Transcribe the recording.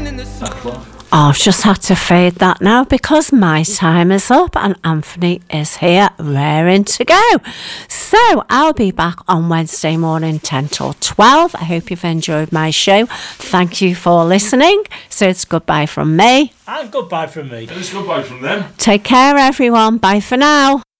I've just had to fade that now because my time is up and Anthony is here raring to go. So I'll be back on Wednesday morning 10 till 12. I hope you've enjoyed my show. Thank you for listening. So it's goodbye from me. And goodbye from me. And it's goodbye from them. Take care, everyone. Bye for now.